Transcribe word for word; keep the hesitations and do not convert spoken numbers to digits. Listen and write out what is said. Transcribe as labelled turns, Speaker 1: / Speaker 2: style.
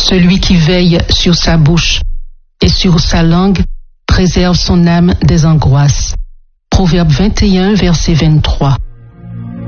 Speaker 1: Celui qui veille sur sa bouche et sur sa langue préserve son âme des angoisses. Proverbe vingt et un, verset vingt-trois.